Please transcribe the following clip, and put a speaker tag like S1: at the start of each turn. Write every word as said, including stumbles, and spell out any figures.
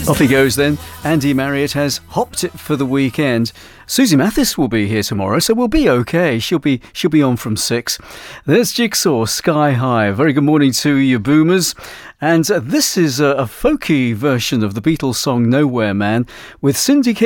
S1: Off he goes then. Andy Marriott has hopped it for the weekend. Susie Mathis will be here tomorrow, so we'll be okay. She'll be she'll be on from six. There's Jigsaw, Sky High. Very good morning to you, boomers. And uh, this is a, a folky version of the Beatles song Nowhere Man with Cindy King.